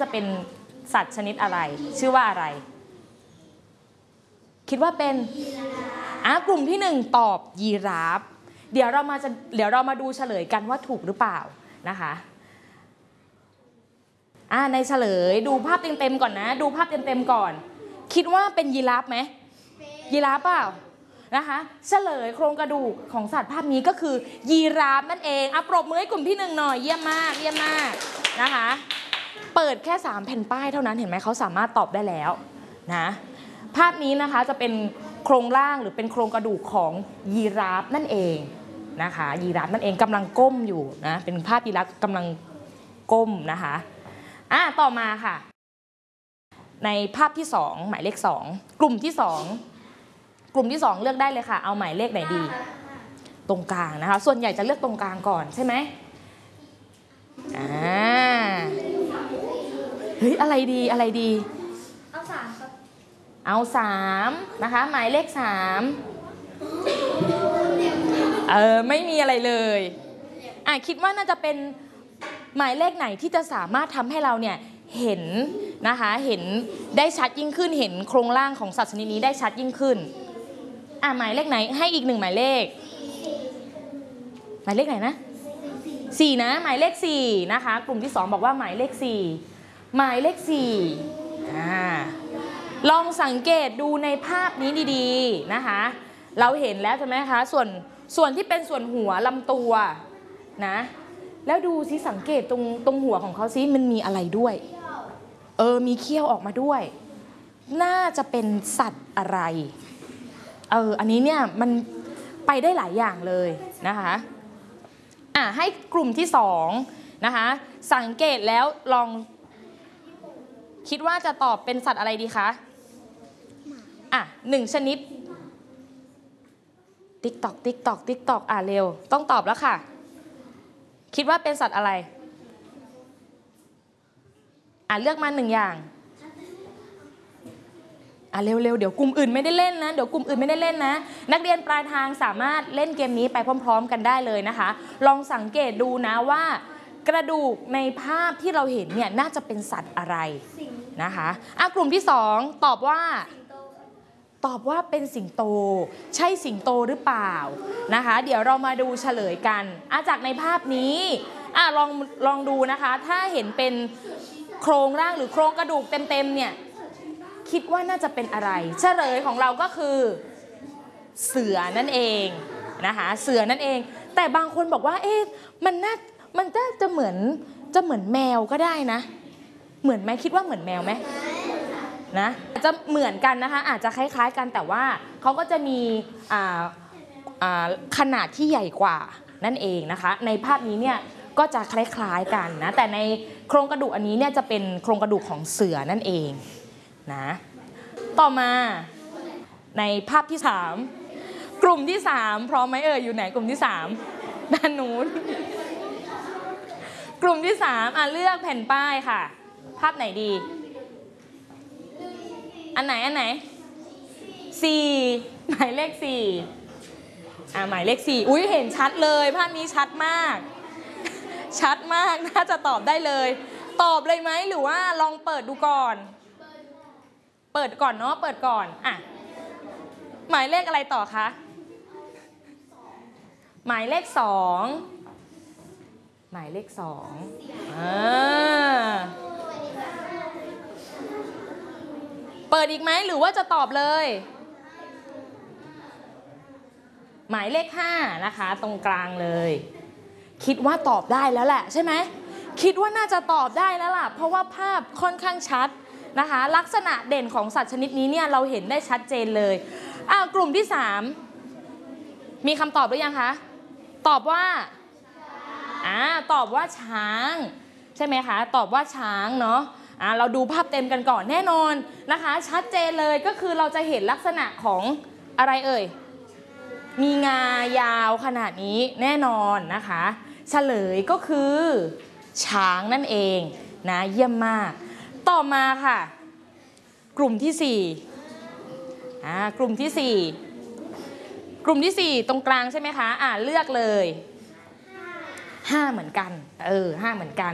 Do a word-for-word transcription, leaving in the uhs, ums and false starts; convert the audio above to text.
จะเป็นสัตว์ชนิดอะไรชื่อว่าอะไรคิดว่าเป็นอ่ะกลุ่มที่หนึ่งตอบยีราฟเดี๋ยวเรามาจะเดี๋ยวเรามาดูเฉลยกันว่าถูกหรือเปล่านะคะอ่ะในเฉลยดูภาพเต็มๆก่อนนะดูภาพเต็มๆก่อนคิดว่าเป็นยีราฟไหมยีราฟเปล่านะคะเฉลยโครงกระดูกของสัตว์ภาพนี้ก็คือยีราฟนั่นเองอ่ะปรบมือให้กลุ่มที่หนึ่งหน่อยเยี่ยมมากเยี่ยมมากนะคะเปิดแค่สามแผ่นป้ายเท่านั้นเห็นไหมเขาสามารถตอบได้แล้วนะภาพนี้นะคะจะเป็นโครงร่างหรือเป็นโครงกระดูกของยีราฟนั่นเองนะคะยีราฟนั่นเองกำลังก้มอยู่นะเป็นภาพยีราฟกำลังก้มนะคะอ่ะต่อมาค่ะในภาพที่สองหมายเลขสองกลุ่มที่สองกลุ่มที่สองเลือกได้เลยค่ะเอาหมายเลขไหนดีตรงกลางนะคะส่วนใหญ่จะเลือกตรงกลางก่อนใช่ไหมอ่าเฮ้ยอะไรดีอะไรดีเอาสามครับเอาสามนะคะหมายเลขสามเออไม่มีอะไรเลยอ่ะคิดว่าน่าจะเป็นหมายเลขไหนที่จะสามารถทำให้เราเนี่ยเห็นนะคะเห็นได้ชัดยิ่งขึ้นเห็นโครงร่างของสัตว์ชนิดนี้ได้ชัดยิ่งขึ้นอ่ะหมายเลขไหนให้อีกหนึ่งหมายเลขหมายเลขไหนนะสี่นะหมายเลขสี่นะคะกลุ่มที่สองบอกว่าหมายเลขสี่หมายเลขสี่อ่าลองสังเกตดูในภาพนี้ดีๆนะคะเราเห็นแล้วใช่ไหมคะส่วนส่วนที่เป็นส่วนหัวลำตัวนะแล้วดูซิสังเกตตรงตรงหัวของเขาซิมันมีอะไรด้วยเออมีเขี้ยวออกมาด้วยน่าจะเป็นสัตว์อะไรเอออันนี้เนี่ยมันไปได้หลายอย่างเลยนะคะอ่ะให้กลุ่มที่สองนะคะสังเกตแล้วลองคิดว่าจะตอบเป็นสัตว์อะไรดีคะอ่ะหนึ่งชนิดติ๊กตอกติ๊กตอกติ๊กตอกอ่ะเร็วต้องตอบแล้วค่ะคิดว่าเป็นสัตว์อะไรอ่ะเลือกมาหนึ่งอย่างอ่ะเร็วๆเดี๋ยวกลุ่มอื่นไม่ได้เล่นนะเดี๋ยวกลุ่มอื่นไม่ได้เล่นนะนักเรียนปลายทางสามารถเล่นเกมนี้ไปพร้อมๆกันได้เลยนะคะลองสังเกตดูนะว่ากระดูกในภาพที่เราเห็นเนี่ยน่าจะเป็นสัตว์อะไรนะคะอ่ะกลุ่มที่สองตอบว่าตอบว่าเป็นสิงโตใช่สิงโตหรือเปล่านะคะเดี๋ยวเรามาดูเฉลยกันอ่ะจากในภาพนี้อ่ะลองลองดูนะคะถ้าเห็นเป็นโครงร่างหรือโครงกระดูกเต็มๆเนี่ยคิดว่าน่าจะเป็นอะไรเฉลยของเราก็คือเสือนั่นเองนะคะเสือนั่นเองแต่บางคนบอกว่าเอ๊ะมันน่ามันจะจะเหมือนจะเหมือนแมวก็ได้นะเหมือนไหมคิดว่าเหมือนแมวไหมนะจะเหมือนกันนะคะอาจจะคล้ายๆกันแต่ว่าเขาก็จะมีขนาดที่ใหญ่กว่านั่นเองนะคะในภาพนี้เนี่ยก็จะคล้ายๆกันนะแต่ในโครงกระดูกอันนี้เนี่ยจะเป็นโครงกระดูกของเสือนั่นเองนะต่อมาในภาพที่สามกลุ่มที่สามพร้อมไหมเอ่ยอยู่ไหนกลุ่มที่สามด้านนู้นกลุ่มที่สามอ่ะเลือกแผ่นป้ายค่ะภาพไหนดีอันไหนอันไหนสี่หมายเลขสี่อ่ะหมายเลขสี่อุ้ยเห็นชัดเลยภาพนี้ชัดมากชัดมากน่าจะตอบได้เลยตอบเลยไหมหรือว่าลองเปิดดูก่อนเปิดก่อนเนาะเปิดก่อนอ่ะหมายเลขอะไรต่อคะหมายเลขสองหมายเลขสองอ่าเปิดอีกไหมหรือว่าจะตอบเลยหมายเลขห้านะคะตรงกลางเลยคิดว่าตอบได้แล้วแหละใช่ไหมคิดว่าน่าจะตอบได้แล้วล่ะเพราะว่าภาพค่อนข้างชัดนะคะลักษณะเด่นของสัตว์ชนิดนี้เนี่ยเราเห็นได้ชัดเจนเลยอ้าวกลุ่มที่สามมีคำตอบหรือยังคะตอบว่าอ่าตอบว่าช้างใช่ไหมคะตอบว่าช้างเนาะอ่าเราดูภาพเต็มกันก่อนแน่นอนนะคะชัดเจนเลยก็คือเราจะเห็นลักษณะของอะไรเอ่ยมีงายาวขนาดนี้แน่นอนนะคะเฉลยก็คือช้างนั่นเองนะเยี่ยมมากต่อมาค่ะกลุ่มที่สี่อ่ากลุ่มที่สี่กลุ่มที่สี่ตรงกลางใช่ไหมคะอ่าเลือกเลยห้าเหมือนกันเออห้าเหมือนกัน